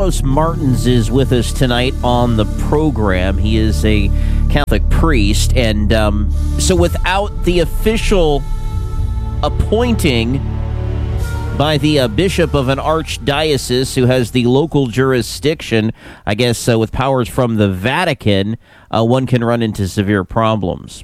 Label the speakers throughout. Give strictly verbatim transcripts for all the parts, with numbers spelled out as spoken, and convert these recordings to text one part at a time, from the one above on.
Speaker 1: Carlos Martins is with us tonight on the program. He is a Catholic priest, and um, so without the official appointing by the uh, bishop of an archdiocese who has the local jurisdiction, I guess uh, with powers from the Vatican, uh, one can run into severe problems.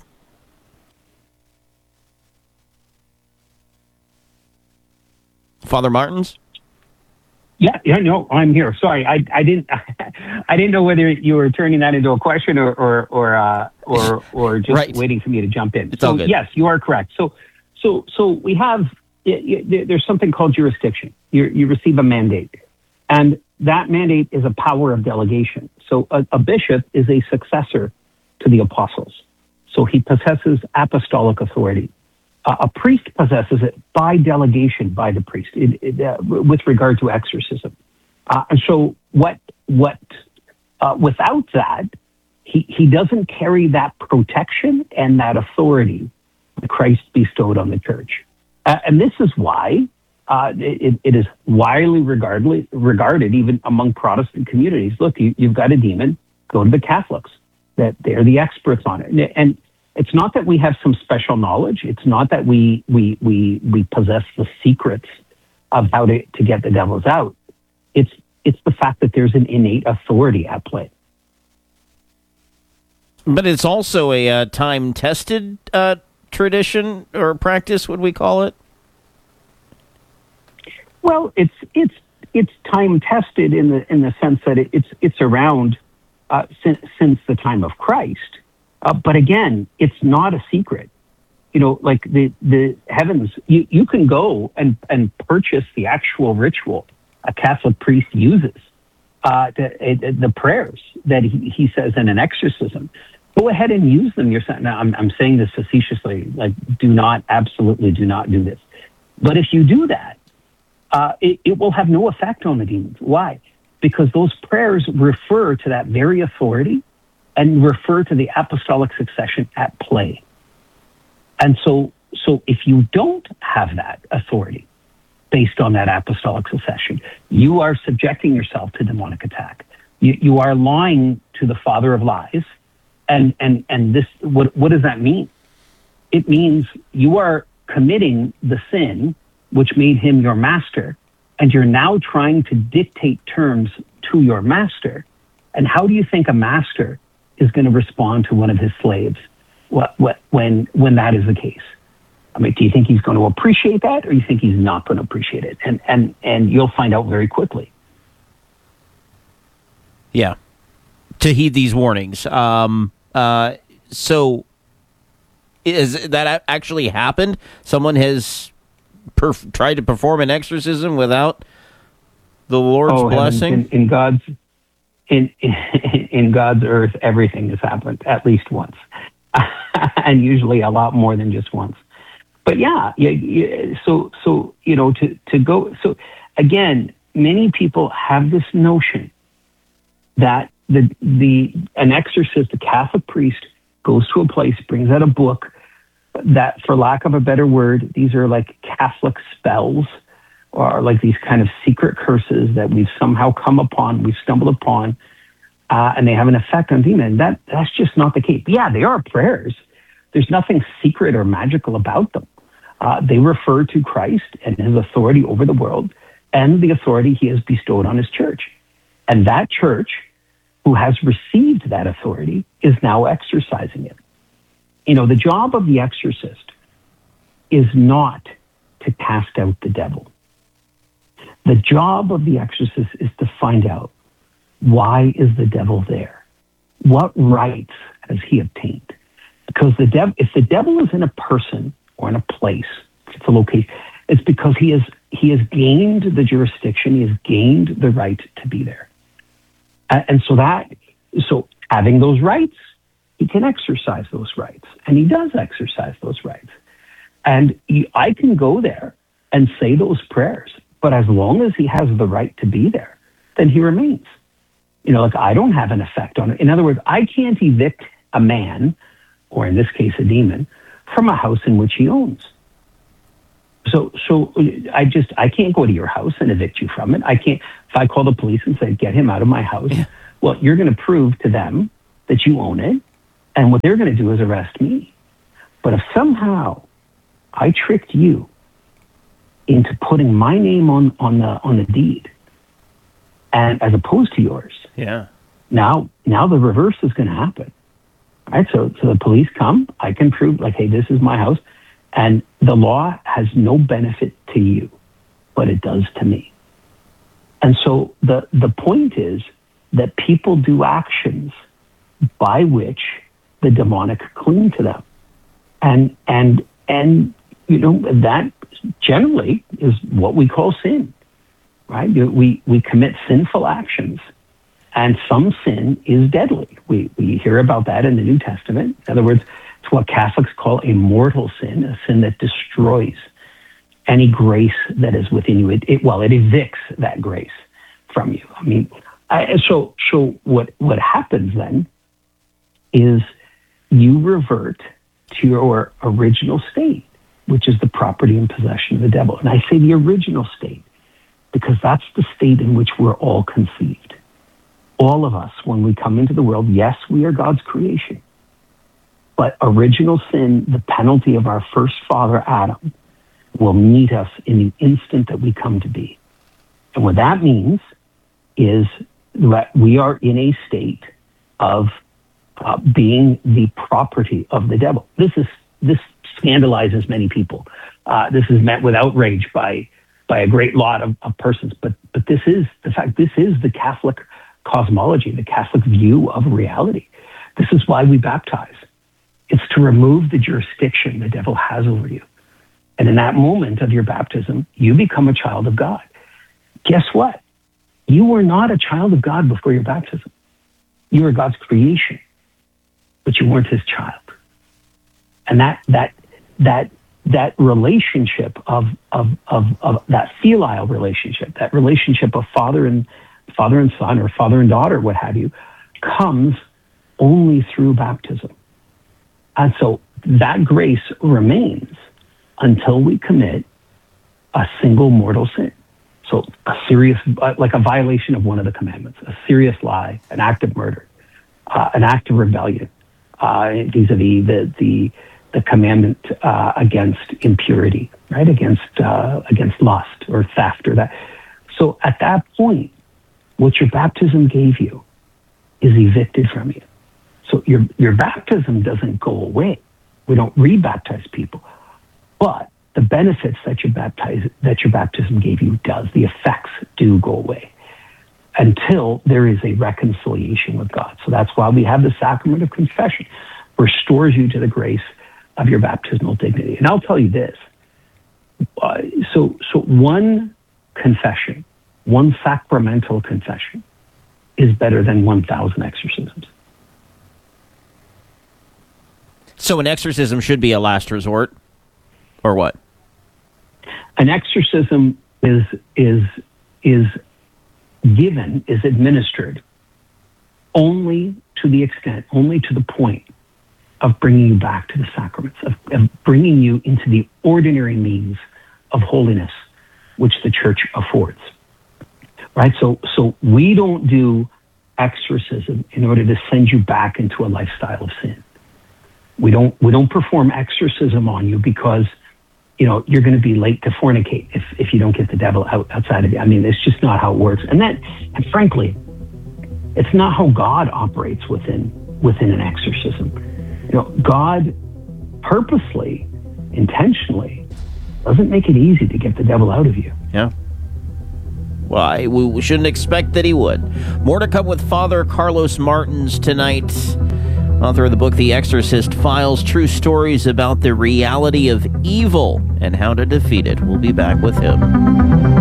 Speaker 1: Father Martins?
Speaker 2: Yeah, yeah, no, I'm here. Sorry, I, I didn't, I didn't know whether you were turning that into a question or, or, or, uh, or, or just
Speaker 1: right.
Speaker 2: waiting for me to jump in.
Speaker 1: It's
Speaker 2: so
Speaker 1: all good.
Speaker 2: Yes, you are correct. So, so, so we have there's something called jurisdiction. You, you receive a mandate, and that mandate is a power of delegation. So, a, a bishop is a successor to the apostles. So he possesses apostolic authority. Uh, a priest possesses it by delegation by the priest it, it, uh, with regard to exorcism. Uh, and so what, what, uh, without that, he, he doesn't carry that protection and that authority that Christ bestowed on the church. Uh, and this is why uh, it, it is widely regarded, regarded even among Protestant communities. Look, you, you've got a demon, go to the Catholics. That they're the experts on it. And, and it's not that we have some special knowledge. It's not that we we we we possess the secrets of how to, to get the devils out. It's it's the fact that there's an innate authority at play.
Speaker 1: But it's also a uh, time-tested uh, tradition or practice, would we call it?
Speaker 2: Well, it's it's it's time-tested in the in the sense that it, it's it's around uh, since since the time of Christ. Uh, but again, it's not a secret. You know, like the, the heavens, you, you can go and, and purchase the actual ritual a Catholic priest uses, uh, the, the prayers that he, he says in an exorcism. Go ahead and use them yourself. Now, I'm, I'm saying this facetiously, like, do not, absolutely do not do this. But if you do that, uh, it, it will have no effect on the demons. Why? Because those prayers refer to that very authority and refer to the apostolic succession at play. And so, so if you don't have that authority based on that apostolic succession, you are subjecting yourself to demonic attack. You, you are lying to the father of lies. And, and, and this, what, what does that mean? It means you are committing the sin which made him your master, and you're now trying to dictate terms to your master. And how do you think a master is going to respond to one of his slaves what, what, when when that is the case? I mean, do you think he's going to appreciate that, or you think he's not going to appreciate it? And and and you'll find out very quickly.
Speaker 1: Yeah, to heed these warnings. Um, uh, so, is that actually happened? Someone has perf- tried to perform an exorcism without the Lord's
Speaker 2: oh,
Speaker 1: blessing?
Speaker 2: In, in God's In, in in God's earth, everything has happened at least once, and usually a lot more than just once. But yeah, yeah, yeah, so so you know to to go. So again, many people have this notion that the the an exorcist, a Catholic priest, goes to a place, brings out a book that, for lack of a better word, these are like Catholic spells, or like these kind of secret curses that we've somehow come upon, we've stumbled upon, uh, and they have an effect on demons. That that's just not the case. Yeah, they are prayers. There's nothing secret or magical about them. Uh, they refer to Christ and his authority over the world and the authority he has bestowed on his church. And that church, who has received that authority, is now exercising it. You know, the job of the exorcist is not to cast out the devil. The job of the exorcist is to find out, why is the devil there? What rights has he obtained? Because the dev- if the devil is in a person or in a place, if it's a location, it's because he has he has gained the jurisdiction, he has gained the right to be there. Uh, and so that, so having those rights, he can exercise those rights, and he does exercise those rights. And he, I can go there and say those prayers, but as long as he has the right to be there, then he remains. You know, like, I don't have an effect on it. In other words, I can't evict a man, or in this case, a demon, from a house in which he owns. So, so I just, I can't go to your house and evict you from it. I can't, if I call the police and say, get him out of my house, yeah. well, you're going to prove to them that you own it. And what they're going to do is arrest me. But if somehow I tricked you into putting my name on, on the, on the deed, and as opposed to yours,
Speaker 1: yeah,
Speaker 2: now, now the reverse is going to happen. All right. So, so the police come, I can prove like, hey, this is my house. And the law has no benefit to you, but it does to me. And so the, the point is that people do actions by which the demonic cling to them. And, and, and, you know, that generally is what we call sin, right? We, we commit sinful actions, and some sin is deadly. We, we hear about that in the New Testament. In other words, it's what Catholics call a mortal sin, a sin that destroys any grace that is within you. It, it well, it evicts that grace from you. I mean, I, so so what what happens then is you revert to your original state, which is the property and possession of the devil. And I say the original state because that's the state in which we're all conceived. All of us, when we come into the world, yes, we are God's creation. But original sin, the penalty of our first father, Adam, will meet us in the instant that we come to be. And what that means is that we are in a state of uh, being the property of the devil. This is this scandalizes many people. Uh, this is met with outrage by by a great lot of, of persons. But but this is the fact. This is the Catholic cosmology, the Catholic view of reality. This is why we baptize. It's to remove the jurisdiction the devil has over you. And in that moment of your baptism, you become a child of God. Guess what? You were not a child of God before your baptism. You were God's creation, but you weren't his child. And that that that that relationship of of of, of that filial relationship, that relationship of father and father and son, or father and daughter, what have you, comes only through baptism. And so that grace remains until we commit a single mortal sin. So a serious, like a violation of one of the commandments, a serious lie, an act of murder, uh, an act of rebellion, uh, vis-a-vis the the the commandment uh, against impurity, right? Against uh, against lust or theft or that. So at that point, what your baptism gave you is evicted from you. So your your baptism doesn't go away. We don't re-baptize people, but the benefits that your baptize that your baptism gave you does. The effects do go away until there is a reconciliation with God. So that's why we have the sacrament of confession, restores you to the grace of your baptismal dignity. And I'll tell you this: uh, so so one confession, one sacramental confession, is better than one thousand exorcisms.
Speaker 1: So an exorcism should be a last resort, or what?
Speaker 2: An exorcism is is is given, is administered only to the extent, only to the point of bringing you back to the sacraments, of, of bringing you into the ordinary means of holiness which the church affords. Right? So so we don't do exorcism in order to send you back into a lifestyle of sin. We don't we don't perform exorcism on you because, you know, you're going to be late to fornicate if, if you don't get the devil out outside of you. I mean, it's just not how it works. And that, and frankly, it's not how God operates within within an exorcism. You know, God purposely, intentionally, doesn't make it easy to get the devil out of you.
Speaker 1: Yeah. Well, I, we shouldn't expect that he would. More to come with Father Carlos Martins tonight. Author of the book, The Exorcist Files, true stories about the reality of evil and how to defeat it. We'll be back with him.